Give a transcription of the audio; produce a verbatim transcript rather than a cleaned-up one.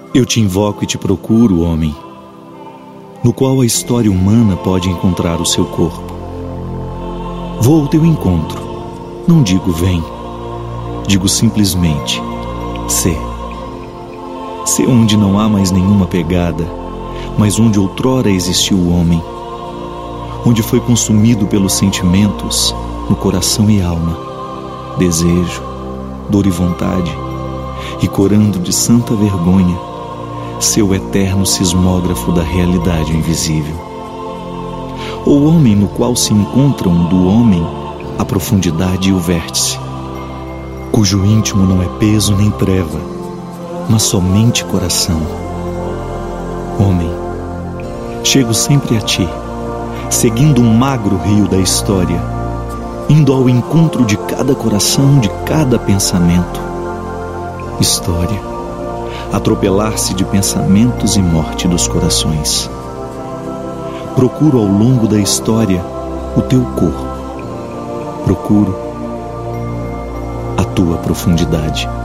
Eu te invoco e te procuro, homem, no qual a história humana pode encontrar o seu corpo. Vou ao teu encontro, não digo vem, digo simplesmente sê. Sê onde não há mais nenhuma pegada, mas onde outrora existiu o homem, onde foi consumido pelos sentimentos no coração e alma, desejo, dor e vontade, e corando de santa vergonha, seu eterno sismógrafo da realidade invisível. O homem no qual se encontram do homem a profundidade e o vértice, cujo íntimo não é peso nem treva, mas somente coração. Homem, chego sempre a ti, seguindo um magro rio da história, indo ao encontro de cada coração, de cada pensamento. História, atropelar-se de pensamentos e morte dos corações. Procuro ao longo da história o teu corpo. Procuro a tua profundidade.